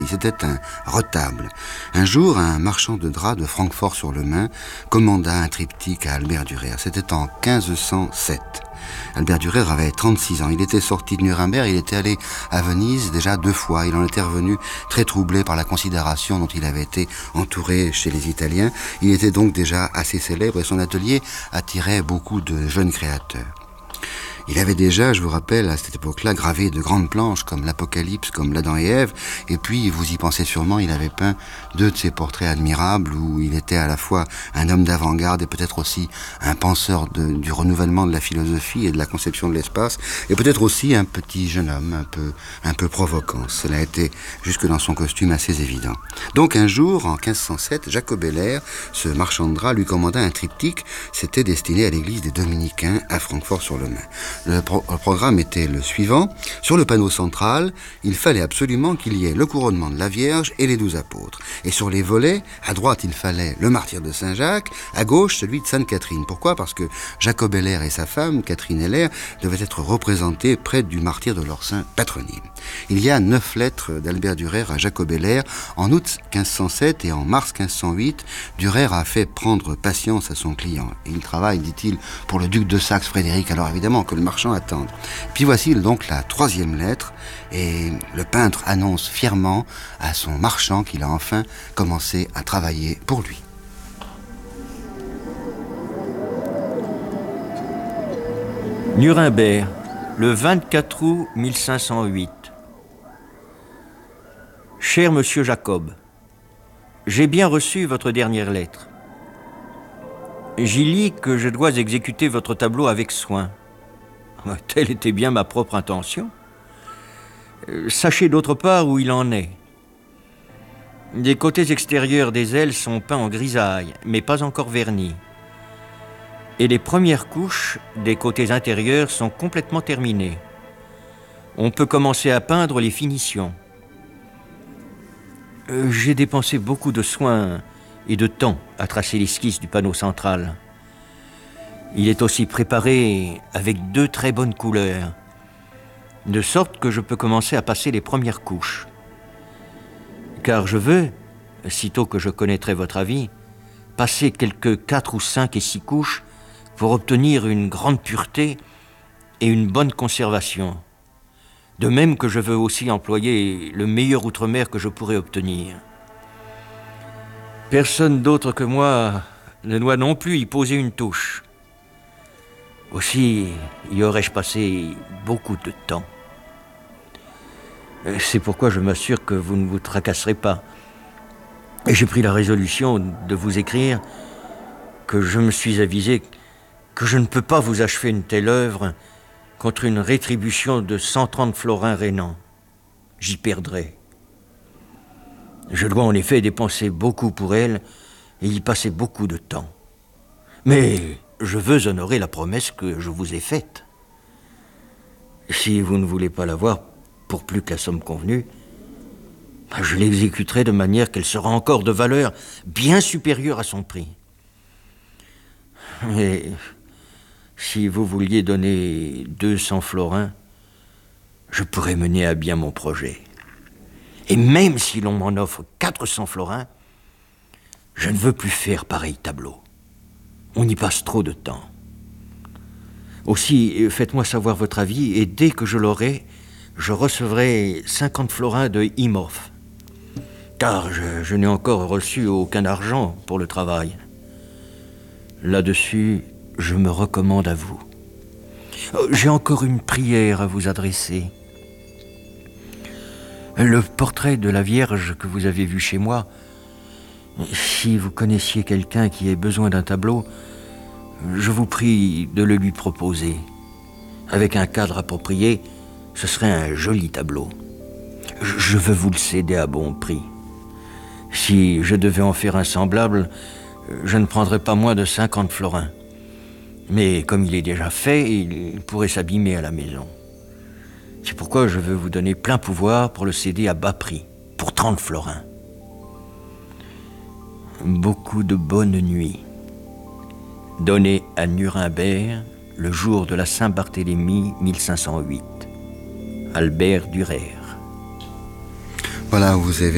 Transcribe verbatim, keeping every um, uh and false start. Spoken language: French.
C'était un retable. Un jour, un marchand de draps de Francfort-sur-le-Main commanda un triptyque à Albert Dürer. C'était en quinze cent sept. Albert Dürer avait trente-six ans. Il était sorti de Nuremberg, il était allé à Venise déjà deux fois. Il en était revenu très troublé par la considération dont il avait été entouré chez les Italiens. Il était donc déjà assez célèbre et son atelier attirait beaucoup de jeunes créateurs. Il avait déjà, je vous rappelle, à cette époque-là, gravé de grandes planches comme l'Apocalypse, comme l'Adam et Ève, et puis, vous y pensez sûrement, il avait peint deux de ses portraits admirables où il était à la fois un homme d'avant-garde et peut-être aussi un penseur de, du renouvellement de la philosophie et de la conception de l'espace, et peut-être aussi un petit jeune homme un peu, un peu provoquant. Cela a été, jusque dans son costume, assez évident. Donc un jour, en quinze cent sept, Jacob Heller, ce marchand de draps, lui commanda un triptyque. C'était destiné à l'église des Dominicains à Francfort-sur-le-Main. Le, pro- le programme était le suivant. Sur le panneau central, il fallait absolument qu'il y ait le couronnement de la Vierge et les douze apôtres. Et sur les volets, à droite, il fallait le martyre de Saint-Jacques, à gauche, celui de Sainte-Catherine. Pourquoi ? Parce que Jacob Heller et sa femme, Catherine Heller, devaient être représentés près du martyr de leur saint patronyme. Il y a neuf lettres d'Albert Dürer à Jacob Heller. En août quinze cent sept et en mars quinze cent huit, Dürer a fait prendre patience à son client. Et il travaille, dit-il, pour le duc de Saxe, Frédéric, alors évidemment que le marchand attend. Puis voici donc la troisième lettre, et le peintre annonce fièrement à son marchand qu'il a enfin commencé à travailler pour lui. Nuremberg, le vingt-quatre août mille cinq cent huit. Cher monsieur Jacob, j'ai bien reçu votre dernière lettre. J'y lis que je dois exécuter votre tableau avec soin. Telle était bien ma propre intention. Sachez d'autre part où il en est. Les côtés extérieurs des ailes sont peints en grisaille, mais pas encore vernis. Et les premières couches des côtés intérieurs sont complètement terminées. On peut commencer à peindre les finitions. J'ai dépensé beaucoup de soins et de temps à tracer l'esquisse du panneau central. Il est aussi préparé avec deux très bonnes couleurs, de sorte que je peux commencer à passer les premières couches. Car je veux, sitôt que je connaîtrai votre avis, passer quelques quatre ou cinq et six couches pour obtenir une grande pureté et une bonne conservation. De même que je veux aussi employer le meilleur outremer que je pourrais obtenir. Personne d'autre que moi ne doit non plus y poser une touche. Aussi y aurais-je passé beaucoup de temps. C'est pourquoi je m'assure que vous ne vous tracasserez pas. Et j'ai pris la résolution de vous écrire que je me suis avisé que je ne peux pas vous achever une telle œuvre contre une rétribution de cent trente florins rénans. J'y perdrai. Je dois en effet dépenser beaucoup pour elle et y passer beaucoup de temps. Mais je veux honorer la promesse que je vous ai faite. Si vous ne voulez pas la voir pour plus que la somme convenue, je l'exécuterai de manière qu'elle sera encore de valeur bien supérieure à son prix. Mais si vous vouliez donner deux cents florins, je pourrais mener à bien mon projet. Et même si l'on m'en offre quatre cents florins, je ne veux plus faire pareil tableau. On y passe trop de temps. Aussi, faites-moi savoir votre avis, et dès que je l'aurai, je recevrai cinquante florins de Imhoff. Car je, je n'ai encore reçu aucun argent pour le travail. Là-dessus, je me recommande à vous. J'ai encore une prière à vous adresser. Le portrait de la Vierge que vous avez vu chez moi, si vous connaissiez quelqu'un qui ait besoin d'un tableau, je vous prie de le lui proposer. Avec un cadre approprié, ce serait un joli tableau. Je veux vous le céder à bon prix. Si je devais en faire un semblable, je ne prendrais pas moins de cinquante florins. Mais comme il est déjà fait, il pourrait s'abîmer à la maison. C'est pourquoi je veux vous donner plein pouvoir pour le céder à bas prix, pour trente florins. Beaucoup de bonnes nuits. Donné à Nuremberg, le jour de la Saint-Barthélemy mille cinq cent huit. Albert Dürer. Voilà, vous avez